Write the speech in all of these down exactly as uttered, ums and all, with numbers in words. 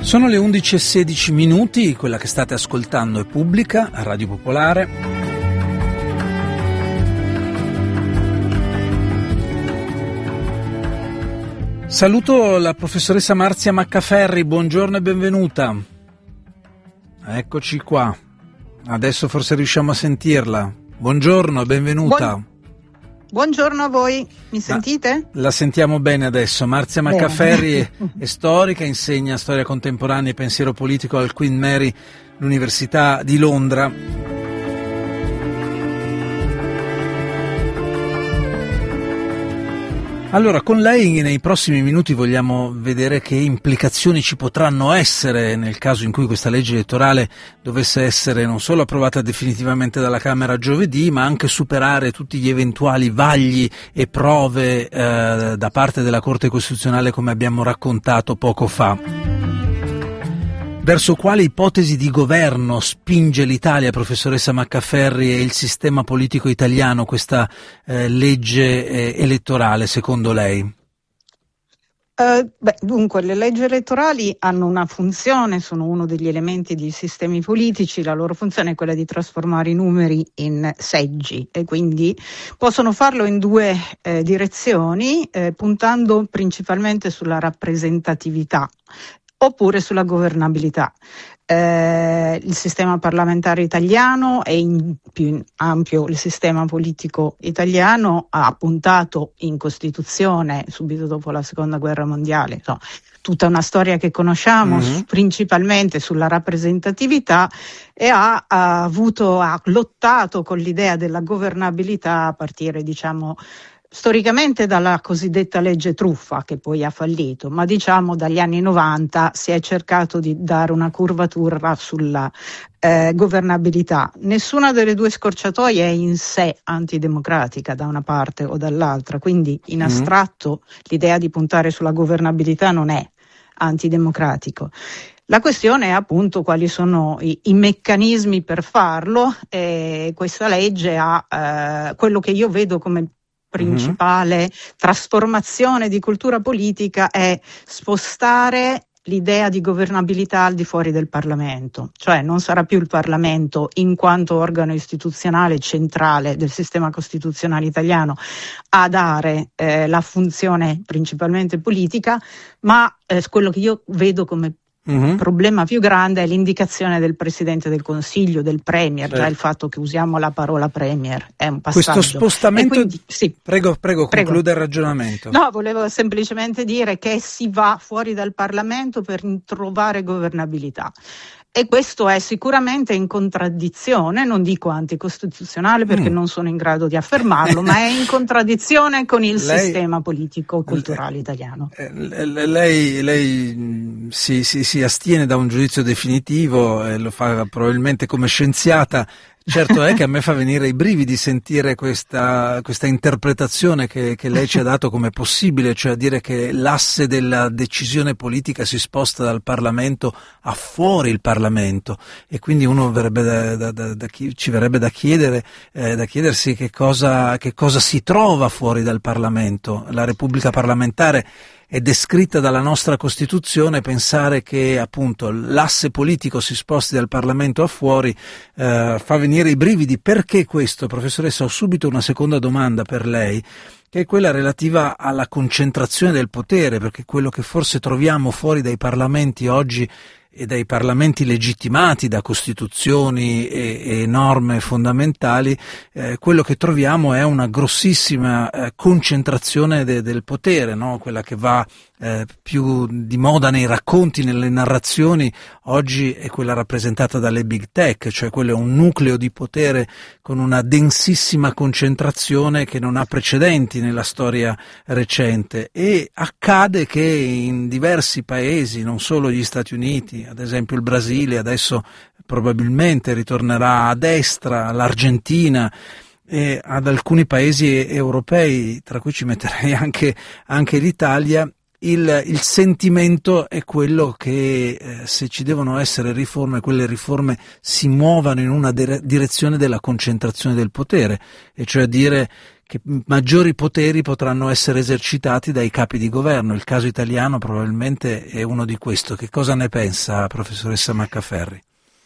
Sono le undici e sedici minuti, quella che state ascoltando è Pubblica, a Radio Popolare. Saluto la professoressa Marzia Maccaferri, buongiorno e benvenuta. Eccoci qua, adesso forse riusciamo a sentirla. Buongiorno e benvenuta. Buon... Buongiorno a voi, mi sentite? La sentiamo bene adesso. Marzia Maccaferri è, è storica, insegna storia contemporanea e pensiero politico al Queen Mary, l'Università di Londra. Allora, con lei nei prossimi minuti vogliamo vedere che implicazioni ci potranno essere nel caso in cui questa legge elettorale dovesse essere non solo approvata definitivamente dalla Camera giovedì, ma anche superare tutti gli eventuali vagli e prove eh, da parte della Corte Costituzionale, come abbiamo raccontato poco fa. Verso quale ipotesi di governo spinge l'Italia, professoressa Maccaferri, e il sistema politico italiano questa eh, legge eh, elettorale, secondo lei? Uh, beh, dunque, le leggi elettorali hanno una funzione, sono uno degli elementi dei sistemi politici, la loro funzione è quella di trasformare i numeri in seggi e quindi possono farlo in due eh, direzioni, eh, puntando principalmente sulla rappresentatività oppure sulla governabilità. Eh, il sistema parlamentare italiano e in più ampio il sistema politico italiano ha puntato in Costituzione subito dopo la seconda guerra mondiale, no, tutta una storia che conosciamo, mm-hmm. principalmente sulla rappresentatività, e ha, ha avuto ha lottato con l'idea della governabilità a partire, diciamo, storicamente dalla cosiddetta legge truffa, che poi ha fallito, ma diciamo dagli anni novanta si è cercato di dare una curvatura sulla eh, governabilità. Nessuna delle due scorciatoie è in sé antidemocratica da una parte o dall'altra, quindi in astratto mm. l'idea di puntare sulla governabilità non è antidemocratico. La questione è appunto quali sono i, i meccanismi per farlo, e questa legge ha eh, quello che io vedo come principale mm-hmm. trasformazione di cultura politica è spostare l'idea di governabilità al di fuori del Parlamento, cioè non sarà più il Parlamento in quanto organo istituzionale centrale del sistema costituzionale italiano a dare eh, la funzione principalmente politica, ma eh, quello che io vedo come Mm-hmm. Il problema più grande è l'indicazione del Presidente del Consiglio, del Premier, certo. Già il fatto che usiamo la parola Premier è un passaggio. Questo spostamento, quindi, sì. prego, prego, prego, concluda il ragionamento. No, volevo semplicemente dire che si va fuori dal Parlamento per trovare governabilità. E questo è sicuramente in contraddizione, non dico anticostituzionale perché mm. non sono in grado di affermarlo, ma è in contraddizione con il lei, sistema politico-culturale italiano. Lei, lei si, si, si astiene da un giudizio definitivo e lo fa probabilmente come scienziata. Certo è che a me fa venire i brividi sentire questa, questa interpretazione che, che lei ci ha dato come possibile, cioè a dire che l'asse della decisione politica si sposta dal Parlamento a fuori il Parlamento, e quindi uno verrebbe da, da, da, da, ci verrebbe da chiedere, eh, da chiedersi che cosa, che cosa si trova fuori dal Parlamento. La Repubblica parlamentare è descritta dalla nostra Costituzione, pensare che appunto l'asse politico si sposti dal Parlamento a fuori eh, fa venire i brividi. Perché questo, professoressa? Ho subito una seconda domanda per lei, che è quella relativa alla concentrazione del potere, perché quello che forse troviamo fuori dai parlamenti oggi e dai parlamenti legittimati da costituzioni e, e norme fondamentali, eh, quello che troviamo è una grossissima eh, concentrazione de, del potere, no? Quella che va eh, più di moda nei racconti, nelle narrazioni, oggi è quella rappresentata dalle big tech, cioè quello è un nucleo di potere con una densissima concentrazione che non ha precedenti nella storia recente, e accade che in diversi paesi, non solo gli Stati Uniti, ad esempio il Brasile, adesso probabilmente ritornerà a destra, l'Argentina e ad alcuni paesi europei, tra cui ci metterei anche, anche l'Italia, il, il sentimento è quello che eh, se ci devono essere riforme, quelle riforme si muovano in una dire- direzione della concentrazione del potere, e cioè dire che maggiori poteri potranno essere esercitati dai capi di governo. Il caso italiano probabilmente è uno di questo. Che cosa ne pensa, professoressa Maccaferri?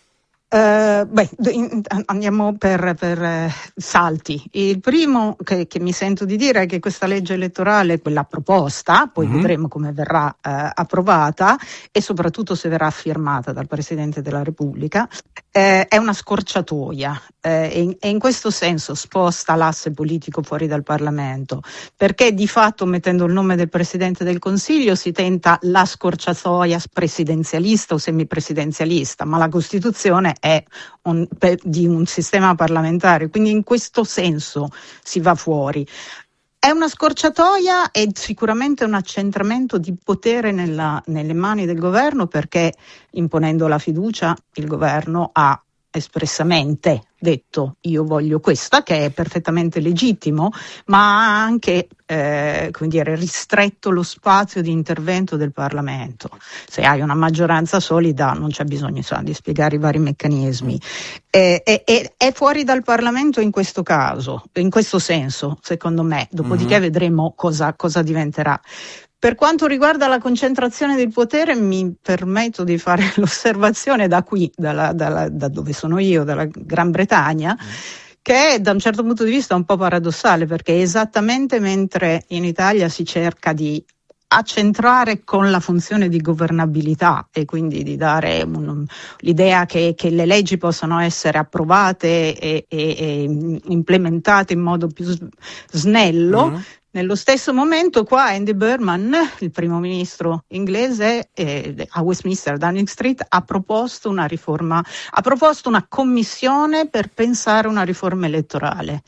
Uh, beh, in, andiamo per, per eh, salti. Il primo che, che mi sento di dire è che questa legge elettorale, quella proposta, poi mm-hmm. vedremo come verrà eh, approvata e soprattutto se verrà firmata dal Presidente della Repubblica, eh, è una scorciatoia eh, e, in, e in questo senso sposta l'asse politico fuori dal Parlamento, perché di fatto mettendo il nome del Presidente del Consiglio si tenta la scorciatoia presidenzialista o semipresidenzialista, ma la Costituzione è un, per, di un sistema parlamentare, quindi in questo senso si va fuori. È una scorciatoia e sicuramente un accentramento di potere nella, nelle mani del governo, perché imponendo la fiducia il governo ha espressamente detto io voglio questa, che è perfettamente legittimo, ma ha anche eh, come dire, ristretto lo spazio di intervento del Parlamento. Se hai una maggioranza solida non c'è bisogno sa, di spiegare i vari meccanismi. E, e, e, è fuori dal Parlamento in questo caso, in questo senso, secondo me, dopodiché mm-hmm. vedremo cosa, cosa diventerà. Per quanto riguarda la concentrazione del potere, mi permetto di fare l'osservazione da qui, dalla, dalla, da dove sono io, dalla Gran Bretagna, mm. che è da un certo punto di vista un po' paradossale, perché esattamente mentre in Italia si cerca di accentrare con la funzione di governabilità e quindi di dare un, l'idea che, che le leggi possano essere approvate e, e, e implementate in modo più snello, mm. nello stesso momento qua Andy Burnham, il primo ministro inglese, eh, a Westminster Downing Street ha proposto una riforma, ha proposto una commissione per pensare una riforma elettorale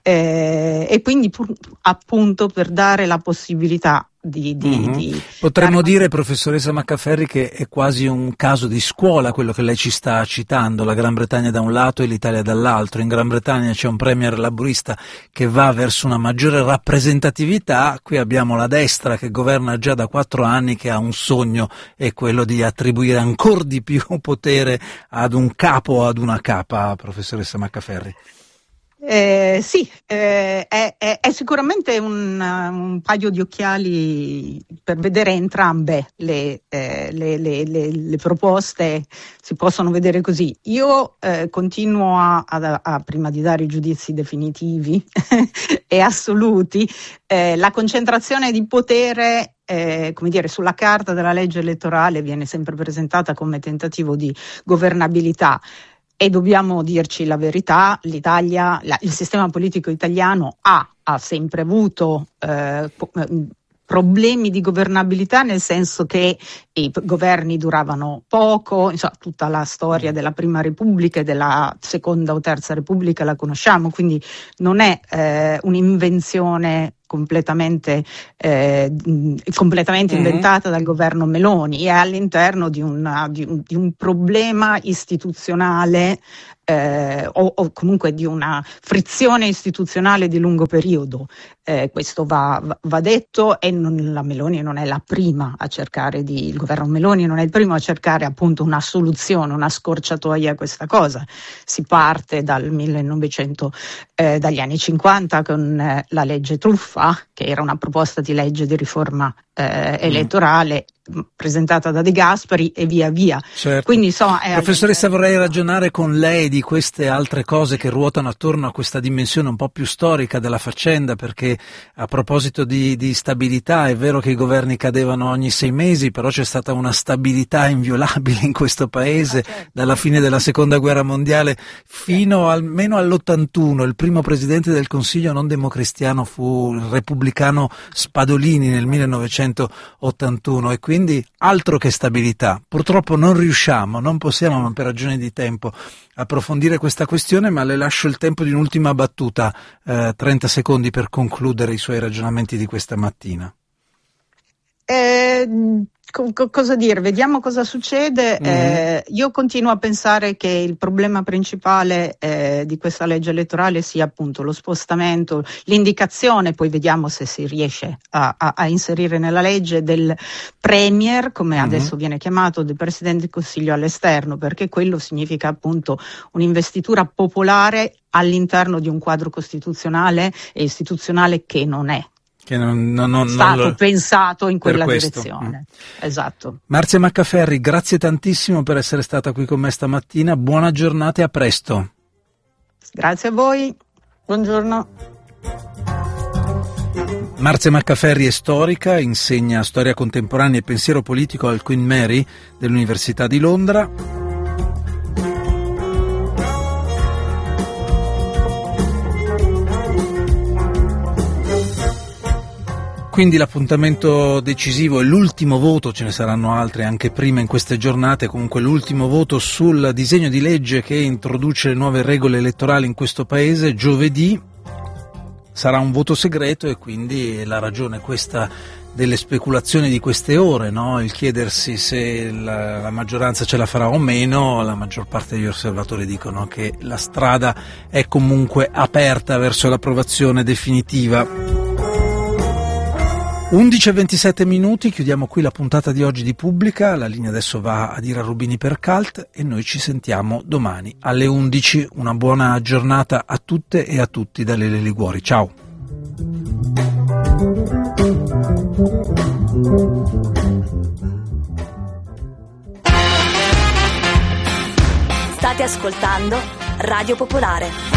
eh, e quindi pur, appunto per dare la possibilità Di, di, mm-hmm. di Potremmo dire, professoressa Maccaferri, che è quasi un caso di scuola quello che lei ci sta citando, la Gran Bretagna da un lato e l'Italia dall'altro. In Gran Bretagna c'è un premier laburista che va verso una maggiore rappresentatività, qui abbiamo la destra che governa già da quattro anni, che ha un sogno, è quello di attribuire ancora di più potere ad un capo o ad una capa, professoressa Maccaferri. Eh, sì, eh, è, è, è sicuramente un, un paio di occhiali per vedere entrambe le, eh, le, le, le, le proposte, si possono vedere così. Io eh, continuo a, a, a, prima di dare i giudizi definitivi e assoluti, eh, la concentrazione di potere Eh, come dire, sulla carta della legge elettorale viene sempre presentata come tentativo di governabilità. E dobbiamo dirci la verità, l'Italia, la, il sistema politico italiano ha, ha sempre avuto eh, problemi di governabilità, nel senso che i governi duravano poco, insomma, tutta la storia della Prima Repubblica e della Seconda o Terza Repubblica la conosciamo, quindi non è eh, un'invenzione completamente, eh, completamente mm-hmm. inventata dal governo Meloni, è all'interno di, una, di, un, di un problema istituzionale eh, o, o comunque di una frizione istituzionale di lungo periodo. Eh, questo va, va detto, e non, la Meloni non è la prima a cercare di, il governo Meloni non è il primo a cercare appunto una soluzione, una scorciatoia a questa cosa. Si parte dal millenovecento, eh, dagli anni cinquanta con eh, la legge Truffa, che era una proposta di legge di riforma eh, elettorale mm. presentata da De Gasperi e via via. Certo. Quindi, insomma, è professoressa, vorrei ragionare con lei di queste altre cose che ruotano attorno a questa dimensione un po' più storica della faccenda, perché a proposito di, di stabilità, è vero che i governi cadevano ogni sei mesi, però c'è stata una stabilità inviolabile in questo paese, ah, certo. dalla fine della seconda guerra mondiale fino sì. almeno all'ottantuno. Il primo presidente del Consiglio non democristiano fu il repubblicano Spadolini nel millenovecentottantuno, e quindi altro che stabilità. Purtroppo non riusciamo, non possiamo per ragioni di tempo approfondire questa questione, ma le lascio il tempo di un'ultima battuta, eh, trenta secondi per concludere i suoi ragionamenti di questa mattina. eh, co- co- cosa dire? Vediamo cosa succede. Mm-hmm. Eh, io continuo a pensare che il problema principale eh, di questa legge elettorale sia appunto lo spostamento, l'indicazione, poi vediamo se si riesce a, a, a inserire nella legge del premier, come mm-hmm. adesso viene chiamato, del Presidente del Consiglio all'esterno, perché quello significa appunto un'investitura popolare all'interno di un quadro costituzionale e istituzionale che non è che non, non, non, stato non lo... pensato in quella questo. direzione. Mm. Esatto. Marzia Maccaferri, grazie tantissimo per essere stata qui con me stamattina, buona giornata e a presto. Grazie a voi, buongiorno. Marzia Maccaferri è storica, insegna storia contemporanea e pensiero politico al Queen Mary dell'Università di Londra. Quindi l'appuntamento decisivo è l'ultimo voto, ce ne saranno altri anche prima in queste giornate, comunque l'ultimo voto sul disegno di legge che introduce le nuove regole elettorali in questo paese. Giovedì sarà un voto segreto e quindi la ragione questa delle speculazioni di queste ore, no? Il chiedersi se la, la maggioranza ce la farà o meno. La maggior parte degli osservatori dicono che la strada è comunque aperta verso l'approvazione definitiva. undici e ventisette minuti, chiudiamo qui la puntata di oggi di Pubblica, la linea adesso va ad Ira Rubini per Cult e noi ci sentiamo domani alle undici. Una buona giornata a tutte e a tutti da Lele Liguori, ciao! State ascoltando Radio Popolare.